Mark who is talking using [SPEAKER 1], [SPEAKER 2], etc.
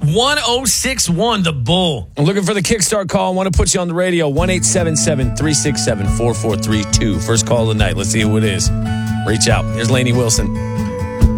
[SPEAKER 1] 1061, the Bull.
[SPEAKER 2] I'm looking for the Kickstart call. I want to put you on the radio. 1-877-367-4432. First call of the night. Let's see who it is. Reach out. Here's Lainey Wilson.